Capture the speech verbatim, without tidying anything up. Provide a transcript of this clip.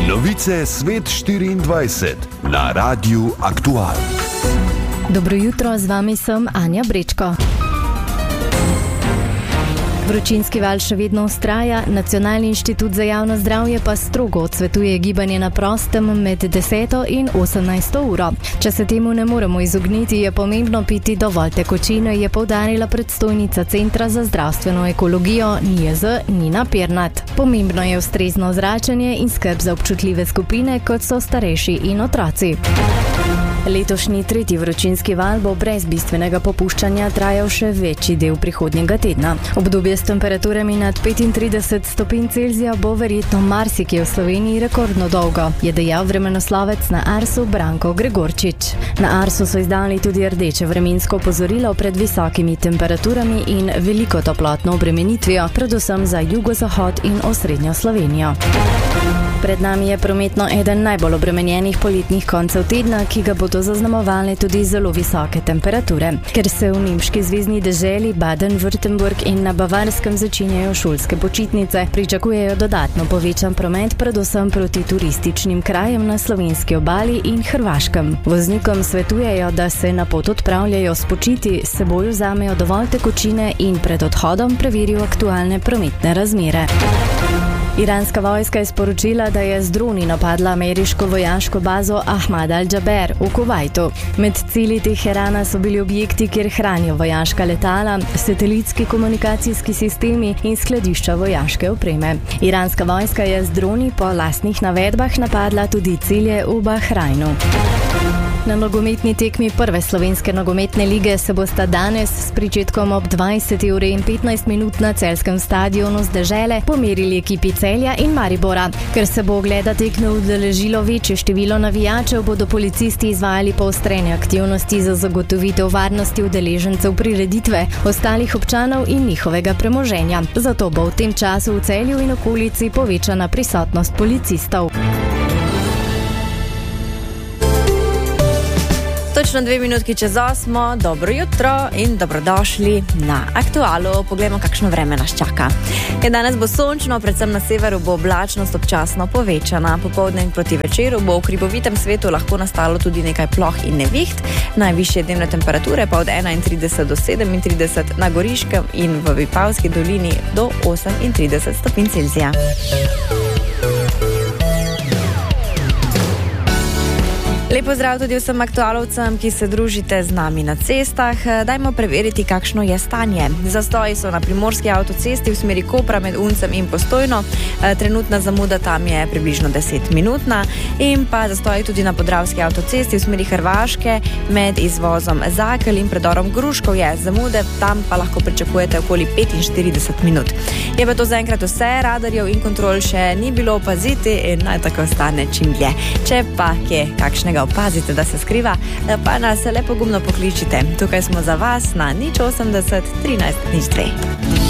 Novice Svet štiriindvajset na Radiu Aktual. Dobro jutro, z vami sem Anja Brečko. Vročinski val še vedno vztraja, Nacionalni inštitut za javno zdravje pa strogo odsvetuje gibanje na prostem med deseto in osemnajsto uro. Če se temu ne moremo izogniti, je pomembno piti dovolj tekočine, je poudarila predstojnica Centra za zdravstveno ekologijo N I E Z Nina Pirnat. Pomembno je ustrezno zračenje in skrb za občutljive skupine, kot so starejši in otroci. Letošnji tretji vročinski val bo brez bistvenega popuščanja trajal še večji del prihodnjega tedna. Obdobje s temperaturami nad petintrideset stopinj Celzija bo verjetno marsikje v Sloveniji rekordno dolgo, je dejal vremenoslovec na Arsu Branko Gregorčič. Na Arsu so izdali tudi rdeče vremensko opozorilo pred visokimi temperaturami in veliko toplotno obremenitvijo, predvsem za jugozahod in osrednjo Slovenijo. Pred nami je prometno eden najbolj obremenjenih poletnih koncev tedna, ki ga bodo zaznamovale tudi zelo visoke temperature. Ker se v nemški zvezni deželi Baden-Württemberg in na Bavarskem začenjajo šolske počitnice, pričakujejo dodatno povečan promet predvsem proti turističnim krajem na slovenski obali in Hrvaškem. Voznikom svetujejo, da se na pot odpravljajo spočiti, s seboj vzamejo dovolj tekočine in pred odhodom preverijo aktualne prometne razmere. Iranska vojska je sporočila, da je z droni napadla ameriško vojaško bazo Ahmad al-Jaber v Kuvajtu. Med cilji Teherana so bili objekti, kjer hranijo vojaška letala, satelitski komunikacijski sistemi in skladišča vojaške opreme. Iranska vojska je z droni po lastnih navedbah napadla tudi cilje v Bahrajnu. Na nogometni tekmi prve slovenske nogometne lige se bosta danes s pričetkom ob dvajseti uri in petnajst minut na celjskem stadionu z Dežele pomerili ekipi Celja in Maribora. Ker se bo ogleda tekme udeležilo večje število navijačev, bodo policisti izvajali poostrene aktivnosti za zagotovitev varnosti udeležencev prireditve, ostalih občanov in njihovega premoženja. Zato bo v tem času v Celju in okolici povečana prisotnost policistov. Točno dve minutki čez osmo, dobro jutro in dobrodošli na Aktualu. Poglejmo, kakšno vreme nas čaka. Je danes bo sončno, predvsem na severu bo oblačnost občasno povečana. Popoldne in proti večeru bo v hribovitem svetu lahko nastalo tudi nekaj ploh in neviht. Najvišje dnevne temperature pa od enaintrideset do sedemintrideset na Goriškem in v Vipavski dolini do osemintrideset stopinj Celzija. Lepo zdrav tudi vsem aktualovcem, ki se družite z nami na cestah. Dajmo preveriti, kakšno je stanje. Zastoji so na primorski avtocesti v smeri Kopra med Uncem in Postojno. Trenutna zamuda tam je približno desetminutna. In pa zastoji tudi na podravski avtocesti v smeri Hrvaške med izvozom Zakelj in predorom Gruškovje. Zamude tam pa lahko pričakujete okoli petinštirideset minut. Je pa to zaenkrat vse, radarjev in kontrol še ni bilo opaziti in naj tako ostane čim dlje. Če pa kje kakšnega opazite, da se skriva, pa nas le pogumno pokličite. Tukaj smo za vas na nič osemdeset trinajst nič dve.